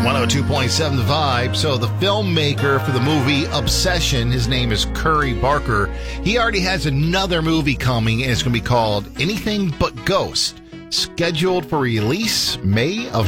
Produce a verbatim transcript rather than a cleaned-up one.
one oh two point seven The Vibe. So the filmmaker for the movie Obsession, his name is Curry Barker. He already has another movie coming, and it's going to be called Anything But Ghost, scheduled for release May of